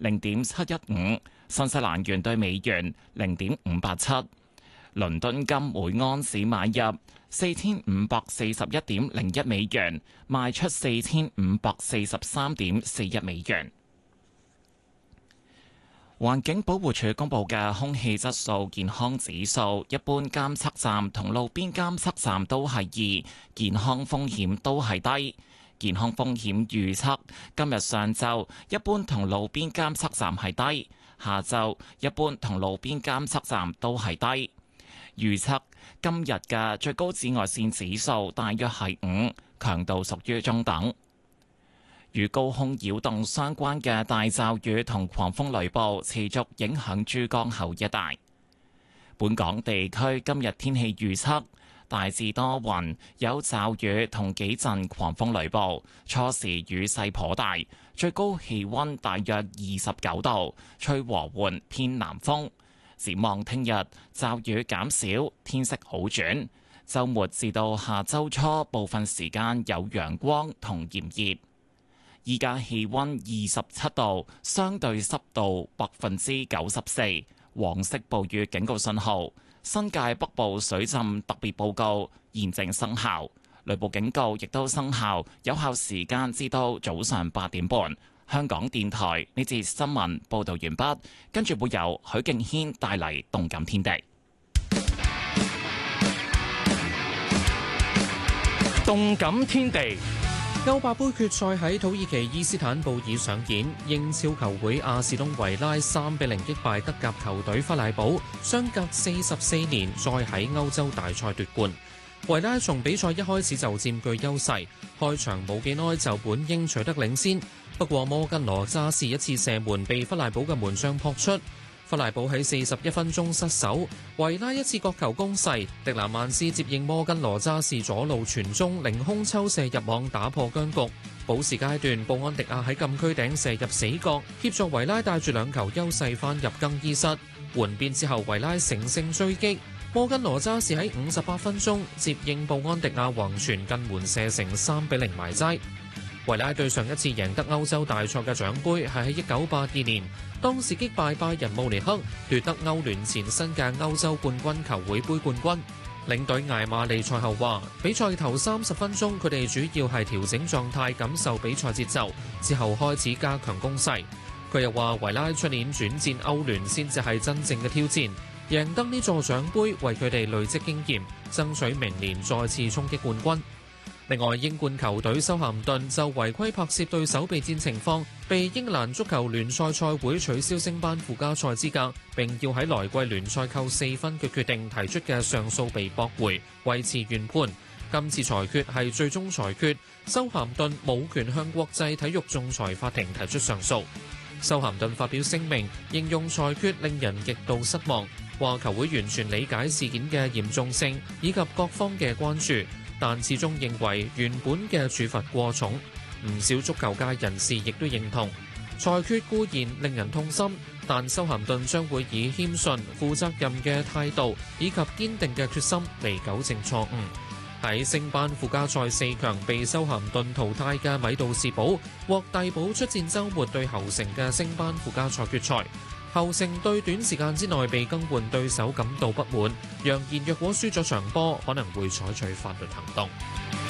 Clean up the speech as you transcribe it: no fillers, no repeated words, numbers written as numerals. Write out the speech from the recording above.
0.715，新西蘭元對美元0.587。倫敦金每盎司買入4541.01美元，賣出4543.41美元。環境保護署公布嘅空氣質素健康指數，一般監測站同路邊監測站都係2，健康風險都係低。健康風險預測今日上晝一般同路邊監測站係低，下晝一般同路邊監測站都係低。預測今日嘅最高紫外線指數大約係5，強度屬於中等。與高空擾動相關嘅大驟雨同狂風雷暴持續影響珠江口一帶。本港地區今日天氣預測大致多雲，有驟雨同幾陣狂風雷暴，初時雨勢頗大，最高氣溫大約29度，吹和緩偏南風。展望聽日驟雨減少，天色好轉。週末至到下週初部分時間有陽光同炎熱。依家氣溫27度，相對濕度94%，黃色暴雨警告信號。新界北部水浸特別報告現正生效，雷暴警告亦都生效，有效時間至到早上8點半。香港電台呢節新聞報道完畢，跟住會由許敬軒帶嚟動感天地。 動感天地。歐霸杯決賽喺土耳其伊斯坦布爾上演，英超球會阿士東維拉3-0擊敗德甲球隊弗賴堡，相隔44年再喺歐洲大賽奪冠。維拉從比賽一開始就佔據優勢，開場冇幾耐就本應取得領先，不過摩根羅渣士一次射門被弗賴堡嘅門將撲出。弗賴堡喺41分鐘失守，維拉一次角球攻勢，迪拿曼斯接應摩根羅渣士左路傳中，凌空抽射入網打破僵局。補時階段，布安迪亞喺禁區頂射入死角，協助維拉帶住2球優勢翻入更衣室。換邊之後，維拉乘勝追擊，摩根羅渣士喺58分鐘接應布安迪亞橫傳近門射成3-0埋齋。維拉對上一次贏得歐洲大賽嘅獎杯係喺1982年，當時擊敗拜仁慕尼黑，奪得歐聯前身嘅歐洲冠軍球會杯冠軍。領隊艾馬利賽後話：比賽頭30分鐘，佢哋主要係調整狀態，感受比賽節奏，之後開始加強攻勢。佢又話：維拉出年轉戰歐聯先至係真正嘅挑戰，贏得呢座獎杯為佢哋累積經驗，爭取明年再次衝擊冠軍。另外，英冠球隊修咸頓就違規拍攝對手備戰情況，被英格蘭足球聯賽賽會取消升班附加賽資格，並要喺來季聯賽扣4分嘅決定提出嘅上訴被駁回，維持原判。今次裁決係最終裁決，修咸頓冇權向國際體育仲裁法庭提出上訴。修咸頓發表聲明，形容裁決令人極度失望，話球會完全理解事件嘅嚴重性以及各方嘅關注，但始終認為原本嘅處罰過重。唔少足球界人士亦都認同裁決固然令人痛心，但修咸頓將會以謙遜、負責任嘅態度以及堅定嘅決心嚟糾正錯誤。喺升班附加賽4強被修咸頓淘汰嘅米杜士堡獲遞補出戰週末對侯城嘅升班附加賽決賽。侯城對短時間之內被更換對手感到不滿，揚言若果輸咗場波，可能會採取法律行動。